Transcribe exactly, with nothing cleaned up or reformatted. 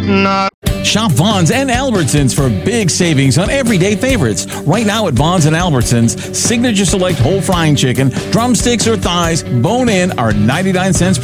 Not. Shop Vaughn's and Albertsons for big savings on everyday favorites. Right now at Vaughn's and Albertsons, Signature Select whole frying chicken, drumsticks or thighs, bone-in are ninety-nine cents